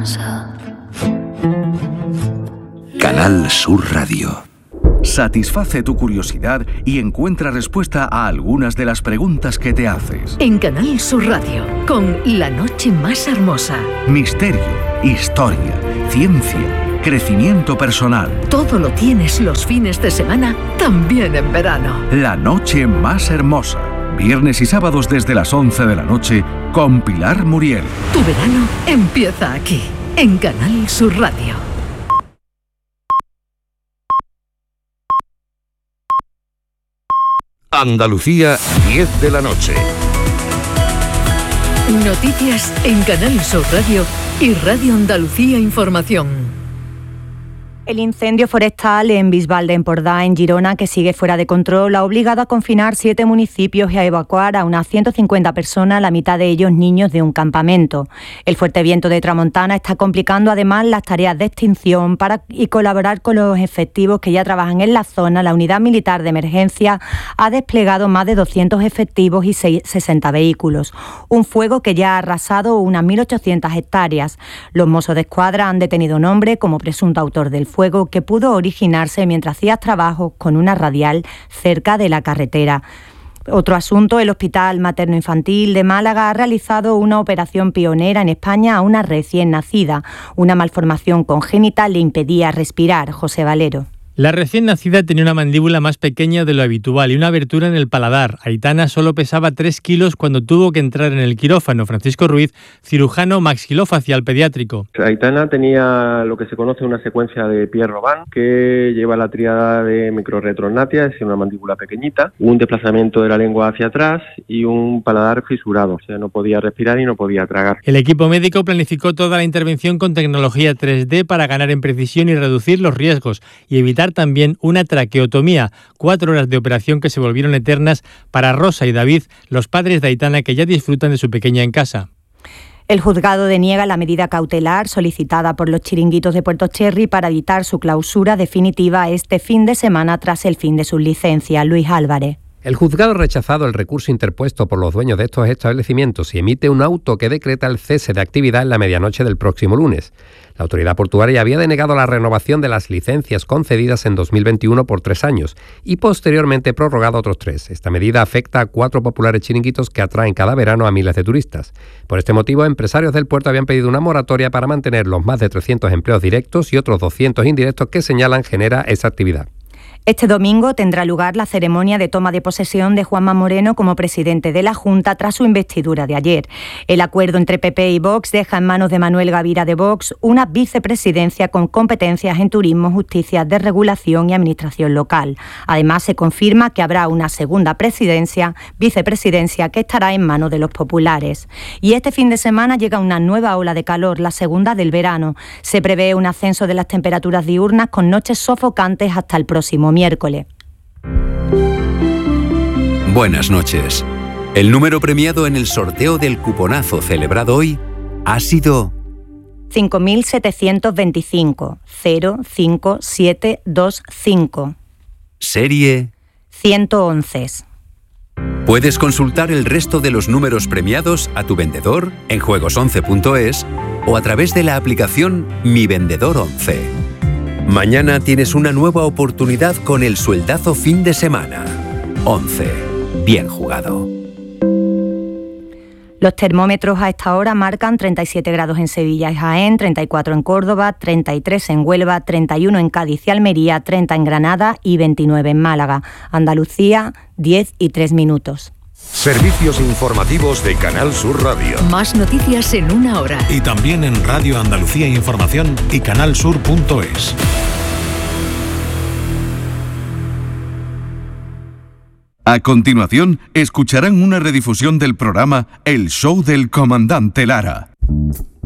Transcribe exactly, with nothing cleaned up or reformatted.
hermosa. Canal Sur Radio. Satisface tu curiosidad y encuentra respuesta a algunas de las preguntas que te haces. En Canal Sur Radio, con La noche más hermosa. Misterio, historia, ciencia, crecimiento personal. Todo lo tienes los fines de semana, también en verano. La noche más hermosa. Viernes y sábados desde las once de la noche con Pilar Muriel. Tu verano empieza aquí, en Canal Sur Radio. Andalucía, diez de la noche. Noticias en Canal Sur Radio y Radio Andalucía Información. El incendio forestal en Bisbal de Empordà, en Girona, que sigue fuera de control, ha obligado a confinar siete municipios y a evacuar a unas ciento cincuenta personas, la mitad de ellos niños de un campamento. El fuerte viento de tramontana está complicando además las tareas de extinción para y colaborar con los efectivos que ya trabajan en la zona. La Unidad Militar de Emergencia ha desplegado más de doscientos efectivos y sesenta vehículos. Un fuego que ya ha arrasado unas mil ochocientas hectáreas. Los Mossos de Escuadra han detenido a un hombre como presunto autor del fuego que pudo originarse mientras hacía trabajo con una radial cerca de la carretera. Otro asunto, el Hospital Materno-Infantil de Málaga ha realizado una operación pionera en España a una recién nacida. Una malformación congénita le impedía respirar. José Valero. La recién nacida tenía una mandíbula más pequeña de lo habitual y una abertura en el paladar. Aitana solo pesaba tres kilos cuando tuvo que entrar en el quirófano. Francisco Ruiz, cirujano maxilofacial pediátrico. Aitana tenía lo que se conoce una secuencia de Pierre-Robin, que lleva la tríada de microrretronatia, es decir, una mandíbula pequeñita, un desplazamiento de la lengua hacia atrás y un paladar fisurado. O sea, no podía respirar y no podía tragar. El equipo médico planificó toda la intervención con tecnología tres D para ganar en precisión y reducir los riesgos y evitar también una traqueotomía, cuatro horas de operación que se volvieron eternas para Rosa y David, los padres de Aitana que ya disfrutan de su pequeña en casa. El juzgado deniega la medida cautelar solicitada por los chiringuitos de Puerto Cherry para evitar su clausura definitiva este fin de semana tras el fin de sus licencias. Luis Álvarez. El juzgado ha rechazado el recurso interpuesto por los dueños de estos establecimientos y emite un auto que decreta el cese de actividad en la medianoche del próximo lunes. La autoridad portuaria había denegado la renovación de las licencias concedidas en dos mil veintiuno por tres años y posteriormente prorrogado otros tres. Esta medida afecta a cuatro populares chiringuitos que atraen cada verano a miles de turistas. Por este motivo, empresarios del puerto habían pedido una moratoria para mantener los más de trescientos empleos directos y otros doscientos indirectos que señalan genera esa actividad. Este domingo tendrá lugar la ceremonia de toma de posesión de Juanma Moreno como presidente de la Junta tras su investidura de ayer. El acuerdo entre P P y Vox deja en manos de Manuel Gavira de Vox una vicepresidencia con competencias en turismo, justicia, desregulación y administración local. Además, se confirma que habrá una segunda presidencia, vicepresidencia, que estará en manos de los populares. Y este fin de semana llega una nueva ola de calor, la segunda del verano. Se prevé un ascenso de las temperaturas diurnas con noches sofocantes hasta el próximo miércoles. Buenas noches. El número premiado en el sorteo del cuponazo celebrado hoy ha sido cinco mil setecientos veinticinco cero cinco siete dos cinco. Serie ciento once. Puedes consultar el resto de los números premiados a tu vendedor en juegos once punto es o a través de la aplicación Mi Vendedor once. Mañana tienes una nueva oportunidad con el sueldazo fin de semana. once. Bien jugado. Los termómetros a esta hora marcan treinta y siete grados en Sevilla y Jaén, treinta y cuatro en Córdoba, treinta y tres en Huelva, treinta y uno en Cádiz y Almería, treinta en Granada y veintinueve en Málaga. Andalucía, diez y tres minutos. Servicios informativos de Canal Sur Radio. Más noticias en una hora. Y también en Radio Andalucía Información y canalsur punto es. A continuación, escucharán una redifusión del programa El Show del Comandante Lara.